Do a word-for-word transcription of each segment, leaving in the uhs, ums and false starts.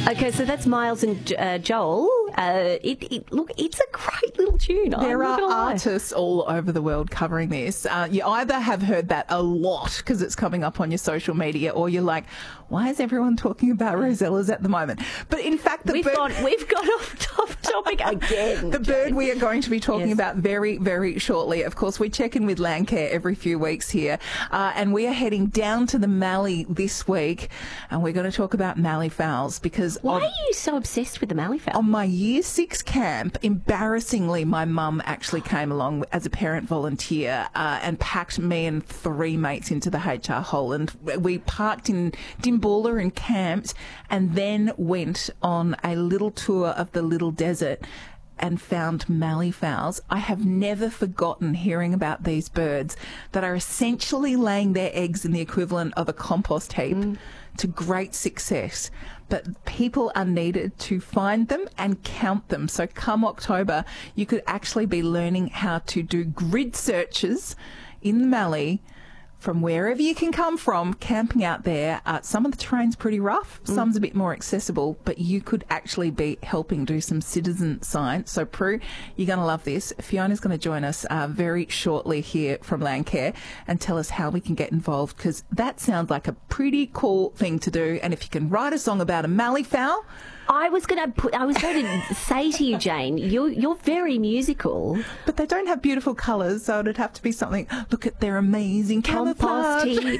Okay, so that's Miles and uh, Joel. Uh, it, it look, it's a great little tune. There I'm not are gonna lie. artists all over the world covering this. Uh, you either have heard that a lot because it's coming up on your social media, or you're like, why is everyone talking about Rosellas at the moment? But in fact, the We've bird, got we've got off top topic again. the bird we are going to be talking Yes. about very, very shortly. Of course, we check in with Landcare every few weeks here, uh, and we are heading down to the Mallee this week, and we're going to talk about Mallee fowls because Why on, are you so obsessed with the Mallee fowl? on my year six camp, embarrassingly, my mum actually came along as a parent volunteer uh, and packed me and three mates into the H R Holland. We parked in Dimboola and camped, and then went on a little tour of the Little Desert and found Mallee fowls. I have never forgotten hearing about these birds that are essentially laying their eggs in the equivalent of a compost heap mm. to great success. But people are needed to find them and count them. So come October, you could actually be learning how to do grid searches in the Mallee from wherever you can come from, camping out there. Uh, some of the terrain's pretty rough, mm. some's a bit more accessible, but you could actually be helping do some citizen science. So, Prue, you're going to love this. Fiona's going to join us uh, very shortly here from Landcare and tell us how we can get involved, because that sounds like a pretty cool thing to do. And if you can write a song about a Mallee fowl... I was going to put. I was going to say to you, Jane, you're you're very musical, but they don't have beautiful colours, so it'd have to be something. Look at their amazing compost heap.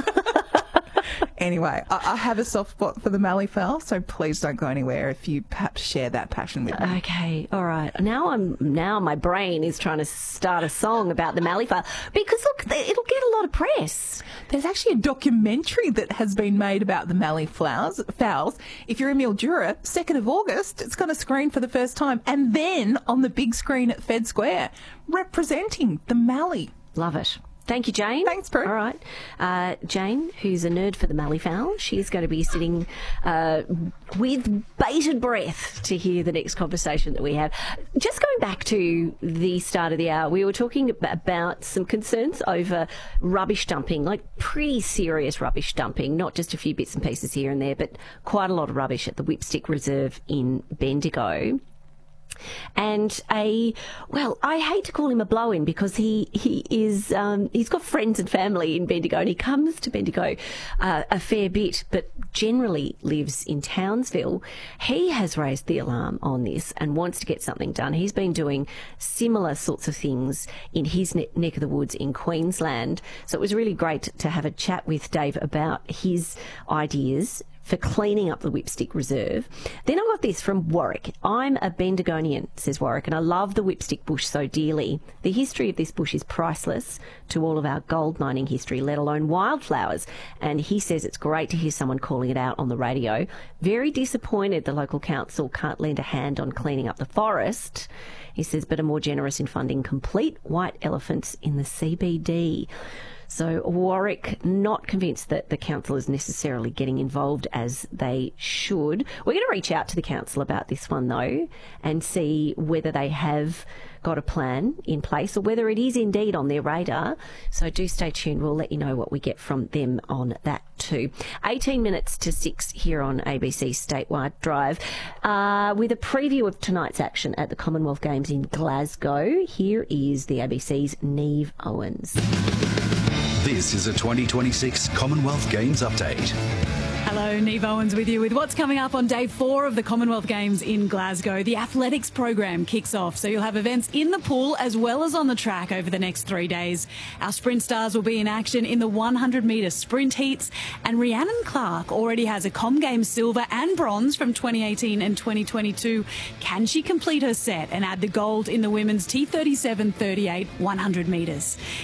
Anyway, I, I have a soft spot for the Mallee fowl, so please don't go anywhere if you perhaps share that passion with me. Okay, all right. Now I'm now my brain is trying to start a song about the Mallee fowl because look, it'll get a lot of press. There's actually a documentary that has been made about the Mallee flowers, fowls. If you're in Mildura, second of August, it's going to screen for the first time, and then on the big screen at Fed Square, representing the Mallee. Love it. Thank you, Jane. Thanks, Prue. All right. Uh, Jane, who's a nerd for the Mallee fowl, she's going to be sitting uh, with bated breath to hear the next conversation that we have. Just going back to the start of the hour, we were talking about some concerns over rubbish dumping, like pretty serious rubbish dumping, not just a few bits and pieces here and there, but quite a lot of rubbish at the Whipstick Reserve in Bendigo. And a, well, I hate to call him a blow-in because he, he is, um, he's got friends and family in Bendigo, and he comes to Bendigo uh, a fair bit, but generally lives in Townsville. He has raised the alarm on this and wants to get something done. He's been doing similar sorts of things in his ne- neck of the woods in Queensland. So it was really great to have a chat with Dave about his ideas for cleaning up the Whipstick Reserve. Then I got this from Warwick. I'm a Bendigonian, says Warwick, and I love the Whipstick bush so dearly. The history of this bush is priceless to all of our gold mining history, let alone wildflowers. And he says it's great to hear someone calling it out on the radio. Very disappointed the local council can't lend a hand on cleaning up the forest. He says, but are more generous in funding complete white elephants in the C B D. So Warwick, not convinced that the council is necessarily getting involved as they should. We're going to reach out to the council about this one, though, and see whether they have got a plan in place or whether it is indeed on their radar. So do stay tuned. We'll let you know what we get from them on that too. eighteen minutes to six here on A B C Statewide Drive. Uh, with a preview of tonight's action at the Commonwealth Games in Glasgow, here is the A B C's Neve Owens. This is a twenty twenty-six Commonwealth Games update. Hello, Neve Owens with you with what's coming up on day four of the Commonwealth Games in Glasgow. The athletics program kicks off, so you'll have events in the pool as well as on the track over the next three days. Our sprint stars will be in action in the one hundred metre sprint heats, and Rhiannon Clark already has a Com Games silver and bronze from twenty eighteen and twenty twenty-two. Can she complete her set and add the gold in the women's T thirty-seven thirty-eight one hundred metres?